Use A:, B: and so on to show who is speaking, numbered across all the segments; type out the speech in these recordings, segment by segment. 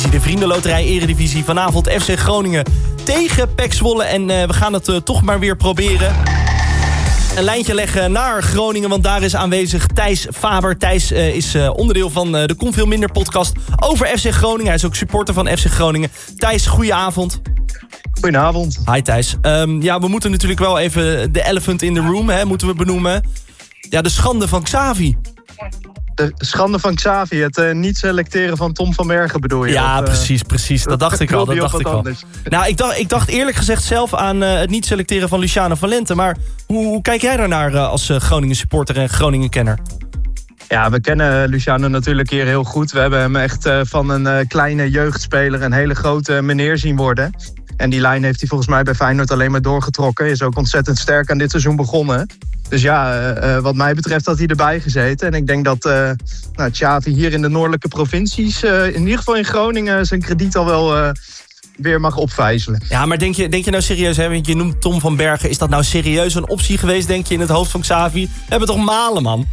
A: Eredivisie, de Vriendenloterij Eredivisie. Vanavond FC Groningen tegen PEC Zwolle. En we gaan het toch maar weer proberen. Een lijntje leggen naar Groningen, want daar is aanwezig Thijs Faber. Thijs is onderdeel van de Kon Veel Minder podcast over FC Groningen. Hij is ook supporter van FC Groningen. Thijs, goedenavond.
B: Goedenavond.
A: Hi Thijs. We moeten natuurlijk wel even de elephant in the room, moeten we benoemen. Ja, de schande van Xavi.
B: De schande van Xavi, het niet selecteren van Tom van Bergen bedoel je?
A: Ja, precies. Dat dacht ik al. Nou, ik dacht eerlijk gezegd zelf aan het niet selecteren van Luciano Valente. Maar hoe kijk jij daarnaar als Groningen supporter en Groningen kenner?
B: Ja, we kennen Luciano natuurlijk hier heel goed. We hebben hem echt van een kleine jeugdspeler een hele grote meneer zien worden. En die lijn heeft hij volgens mij bij Feyenoord alleen maar doorgetrokken. Is ook ontzettend sterk aan dit seizoen begonnen. Dus ja, wat mij betreft had hij erbij gezeten. En ik denk dat Xavi hier in de noordelijke provincies, in ieder geval in Groningen, zijn krediet al wel weer mag opvijzelen.
A: Ja, maar denk je nou serieus, want je noemt Tom van Bergen. Is dat nou serieus een optie geweest, denk je, in het hoofd van Xavi? We hebben toch malen, man?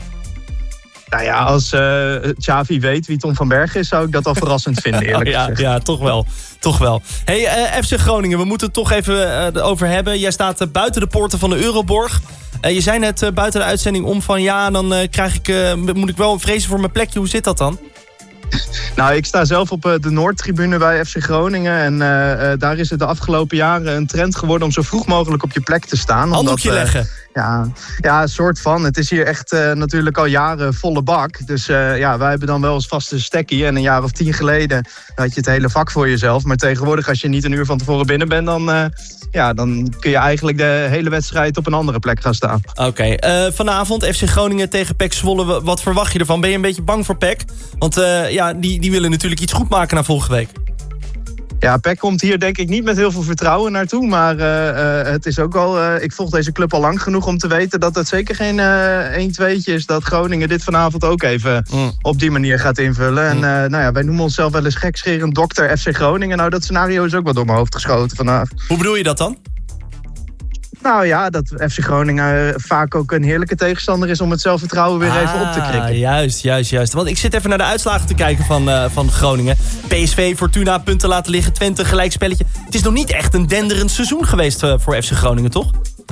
B: Nou ja, als Xavi weet wie Tom van Bergen is, zou ik dat al verrassend vinden, eerlijk gezegd. Ja,
A: toch wel. Hey, FC Groningen, we moeten het toch even over hebben. Jij staat buiten de poorten van de Euroborg. Je zei net buiten de uitzending om van dan moet ik wel vrezen voor mijn plekje. Hoe zit dat dan?
B: Nou, ik sta zelf op de Noordtribune bij FC Groningen. En daar is het de afgelopen jaren een trend geworden om zo vroeg mogelijk op je plek te staan.
A: Handdoekje leggen.
B: Ja, een soort van. Het is hier echt natuurlijk al jaren volle bak. Dus wij hebben dan wel eens vaste stekkie. En een jaar of 10 geleden had je het hele vak voor jezelf. Maar tegenwoordig, als je niet een uur van tevoren binnen bent, dan kun je eigenlijk de hele wedstrijd op een andere plek gaan staan.
A: Oké, vanavond FC Groningen tegen PEC Zwolle. Wat verwacht je ervan? Ben je een beetje bang voor PEC? Want die willen natuurlijk iets goed maken na volgende week.
B: Ja, PEC komt hier denk ik niet met heel veel vertrouwen naartoe. Maar het is ook wel... ik volg deze club al lang genoeg om te weten dat het zeker geen 1-2'tje is dat Groningen dit vanavond ook even op die manier gaat invullen. En wij noemen onszelf wel eens gekscherend dokter FC Groningen. Nou, dat scenario is ook wel door mijn hoofd geschoten vandaag.
A: Hoe bedoel je dat dan? Nou
B: ja, dat FC Groningen vaak ook een heerlijke tegenstander is om het zelfvertrouwen weer even op te krikken.
A: Juist. Want ik zit even naar de uitslagen te kijken van Groningen. PSV, Fortuna, punten laten liggen, Twente, gelijkspelletje. Het is nog niet echt een denderend seizoen geweest voor FC Groningen, toch?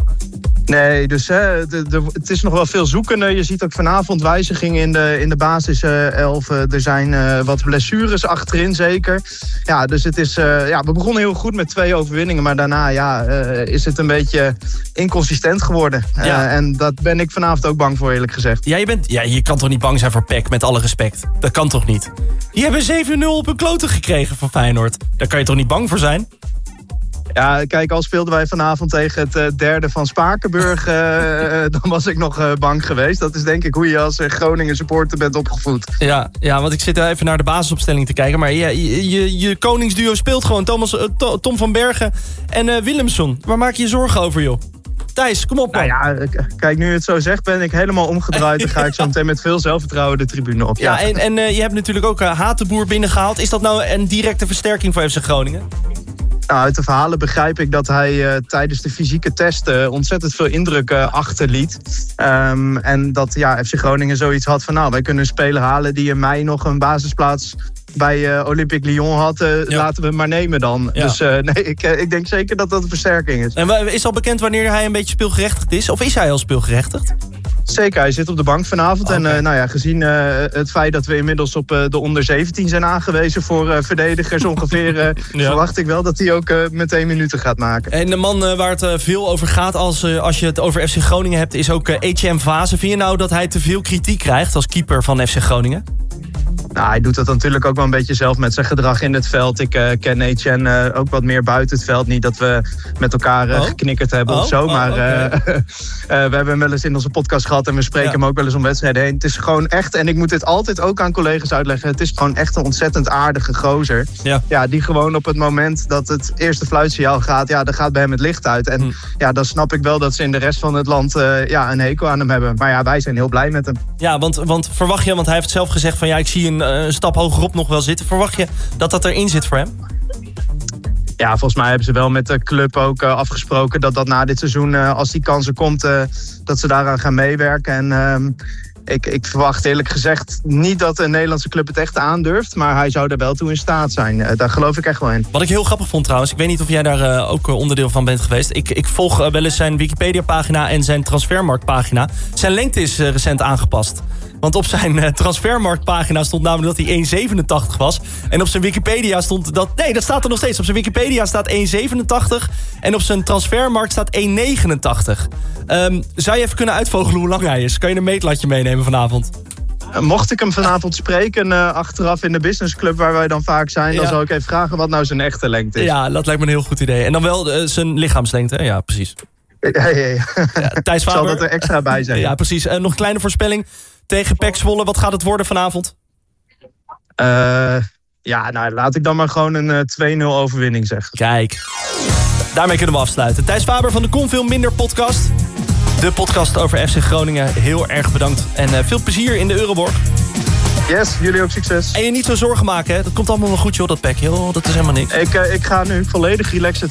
B: Nee, dus het is nog wel veel zoekende. Je ziet ook vanavond wijzigingen in de basiself. Er zijn wat blessures achterin zeker. Ja, dus het is... we begonnen heel goed met 2 overwinningen. Maar daarna is het een beetje inconsistent geworden.
A: Ja.
B: En dat ben ik vanavond ook bang voor, eerlijk gezegd.
A: Je kan toch niet bang zijn voor PEC, met alle respect? Dat kan toch niet? Die hebben 7-0 op hun kloten gekregen van Feyenoord. Daar kan je toch niet bang voor zijn?
B: Ja, kijk, al speelden wij vanavond tegen het derde van Spakenburg, dan was ik nog bang geweest. Dat is denk ik hoe je als Groningen supporter bent opgevoed.
A: Ja, want ik zit even naar de basisopstelling te kijken. Maar je koningsduo speelt gewoon Tom van Bergen en Willemson. Waar maak je je zorgen over, joh? Thijs, kom op, man.
B: Nou ja, kijk, nu je het zo zegt, ben ik helemaal omgedraaid. Dan ga ik zo meteen met veel zelfvertrouwen de tribune op.
A: Ja, en je hebt natuurlijk ook Hatenboer binnengehaald. Is dat nou een directe versterking voor FC Groningen?
B: Nou, uit de verhalen begrijp ik dat hij tijdens de fysieke testen ontzettend veel indruk achterliet. En dat FC Groningen zoiets had van, wij kunnen een speler halen die in mei nog een basisplaats bij Olympique Lyon had. Laten we hem maar nemen dan. Ja. Dus ik denk zeker dat dat een versterking is. En
A: is al bekend wanneer hij een beetje speelgerechtigd is? Of is hij al speelgerechtigd?
B: Zeker, hij zit op de bank vanavond. Okay. En gezien het feit dat we inmiddels op de onder 17 zijn aangewezen voor verdedigers ongeveer, verwacht ik wel dat hij ook meteen minuten gaat maken. En
A: de man waar het veel over gaat als je het over FC Groningen hebt, is ook Etienne Vaassen. Vind je nou dat hij te veel kritiek krijgt als keeper van FC Groningen?
B: Nou, hij doet dat natuurlijk ook wel een beetje zelf met zijn gedrag in het veld. Ik ken Etienne ook wat meer buiten het veld. Niet dat we met elkaar geknikkerd hebben of zo. Maar we hebben hem wel eens in onze podcast gehad en we spreken hem ook wel eens om wedstrijden heen. Het is gewoon echt, en ik moet dit altijd ook aan collega's uitleggen, het is gewoon echt een ontzettend aardige gozer. Ja, die gewoon op het moment dat het eerste fluitsignaal gaat, dan gaat bij hem het licht uit. En dan snap ik wel dat ze in de rest van het land een hekel aan hem hebben. Maar wij zijn heel blij met hem.
A: Ja, want verwacht je, want hij heeft zelf gezegd van ik zie een stap hogerop nog wel zitten. Verwacht je dat erin zit voor hem?
B: Ja, volgens mij hebben ze wel met de club ook afgesproken dat na dit seizoen, als die kansen komt, dat ze daaraan gaan meewerken. En Ik verwacht eerlijk gezegd niet dat een Nederlandse club het echt aandurft. Maar hij zou er wel toe in staat zijn. Daar geloof ik echt wel in.
A: Wat ik heel grappig vond trouwens. Ik weet niet of jij daar ook onderdeel van bent geweest. Ik volg wel eens zijn Wikipedia-pagina en zijn transfermarktpagina. Zijn lengte is recent aangepast. Want op zijn transfermarktpagina stond namelijk dat hij 1,87 was. En op zijn Wikipedia stond dat... Nee, dat staat er nog steeds. Op zijn Wikipedia staat 1,87. En op zijn transfermarkt staat 1,89. Zou je even kunnen uitvogelen hoe lang hij is? Kan je een meetlatje meenemen vanavond?
B: Mocht ik hem vanavond spreken achteraf in de businessclub waar wij dan vaak zijn... dan zou ik even vragen wat nou zijn echte lengte is.
A: Ja, dat lijkt me een heel goed idee. En dan wel zijn lichaamslengte. Ja, precies.
B: Ja.
A: Thijs Faber.
B: Zal dat er extra bij zijn.
A: Ja, precies. Nog een kleine voorspelling tegen PEC Zwolle. Wat gaat het worden vanavond?
B: Laat ik dan maar gewoon een 2-0 overwinning zeggen.
A: Kijk, daarmee kunnen we afsluiten. Thijs Faber van de Kon Veel Minder podcast. De podcast over FC Groningen. Heel erg bedankt. En veel plezier in de Euroborg.
B: Yes, jullie ook succes.
A: En je niet zo zorgen maken, hè? Dat komt allemaal wel goed, joh, dat PEC. Joh, dat is helemaal niks.
B: Ik ga nu volledig relaxed